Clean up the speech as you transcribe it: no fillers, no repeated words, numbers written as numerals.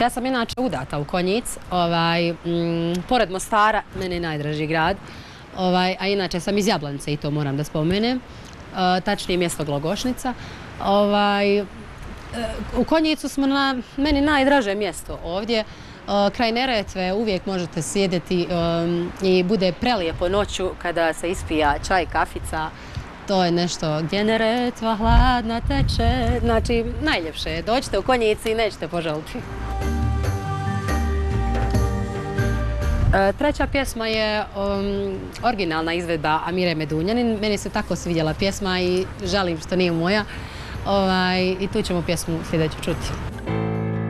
Ja sam inače udata u Konjic, pored Mostara, meni je najdraži grad, a inače sam iz Jablanice i to moram da spomenem, tačnije mjesto Glogošnica. U Konjicu smo meni najdraže mjesto ovdje. Kraj Neretve uvijek možete sjediti i bude prelijepo noću kada se ispija čaj, kafica. To je nešto gdje Neretva hladna teče. Znači, najljepše je. Dođite u Konjic i nećete požaliti. Treća pjesma je originalna izvedba Amire Medunjanin. Meni se tako svidjela pjesma i žalim što nije moja. I tu ćemo pjesmu sljedeću čuti.